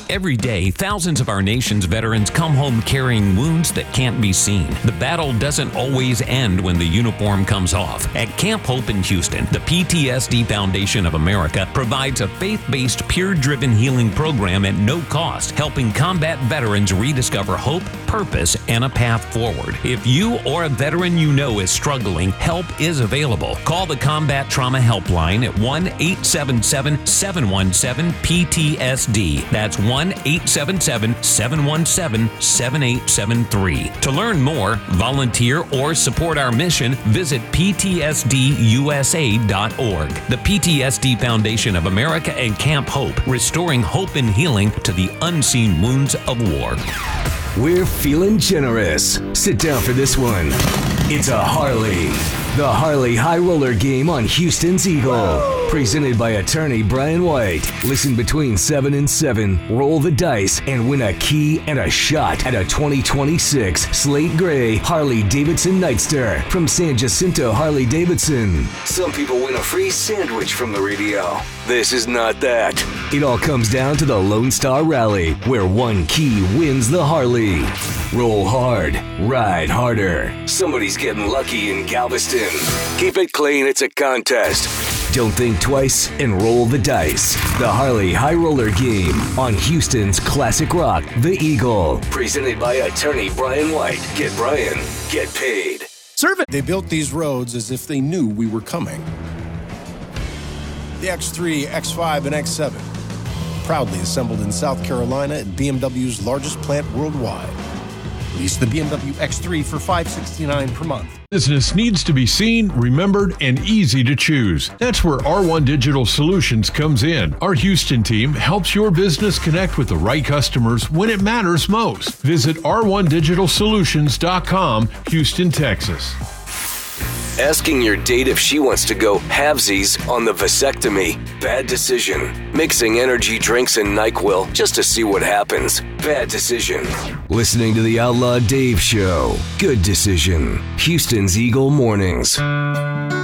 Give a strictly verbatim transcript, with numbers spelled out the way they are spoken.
Every day, thousands of our nation's veterans come home carrying wounds that can't be seen. The battle doesn't always end when the uniform comes off. At Camp Hope in Houston, the P T S D Foundation of America provides a faith-based, peer-driven healing program at no cost, helping combat veterans rediscover hope, purpose, and a path forward. If you or a veteran you know is struggling, help is available. Call the Combat Trauma Helpline at one eight seven seven, seven one seven, P T S D. That's one eight seven seven, seven one seven, seven eight seven three. To learn more, volunteer, or support our mission, visit P T S D U S A dot org. The P T S D Foundation of America and Camp Hope, restoring hope and healing to the unseen wounds of war. We're feeling generous. Sit down for this one. It's a Harley. The Harley High Roller Game on Houston's Eagle. Presented by attorney Brian White. Listen between seven and seven, roll the dice, and win a key and a shot at a twenty twenty-six Slate Gray Harley Davidson Nightster from San Jacinto Harley Davidson. Some people win a free sandwich from the radio. This is not that. It all comes down to the Lone Star Rally, where one key wins the Harley. Roll hard, ride harder. Somebody's getting lucky in Galveston. Keep it clean, it's a contest. Don't think twice and roll the dice. The Harley High Roller Game on Houston's classic rock, The Eagle. Presented by attorney Brian White. Get Brian, get paid. Serve it. They built these roads as if they knew we were coming. The X three, X five, and X seven. Proudly assembled in South Carolina at B M W's largest plant worldwide. Lease the B M W X three for five hundred sixty-nine dollars per month. Business needs to be seen, remembered, and easy to choose. That's where R one Digital Solutions comes in. Our Houston team helps your business connect with the right customers when it matters most. Visit R one digital solutions dot com, Houston, Texas. Asking your date if she wants to go halvesies on the vasectomy. Bad decision. Mixing energy drinks and NyQuil just to see what happens. Bad decision. Listening to the Outlaw Dave Show. Good decision. Houston's Eagle Mornings.